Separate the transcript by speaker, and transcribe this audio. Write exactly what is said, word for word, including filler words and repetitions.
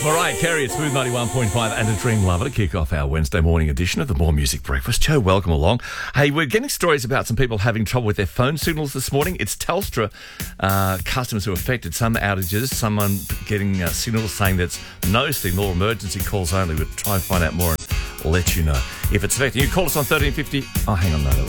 Speaker 1: Mariah Carey at Smooth ninety-one point five and a Dream Lover to kick off our Wednesday morning edition of the More Music Breakfast. Joe, welcome along. Hey, we're getting stories about some people having trouble with their phone signals this morning. It's Telstra uh, customers who are affected. Some outages, someone getting uh, signals saying that's no signal or emergency calls only. We'll try and find out more and let you know if it's affecting you. Call us on thirteen fifty. Oh, hang on, no, that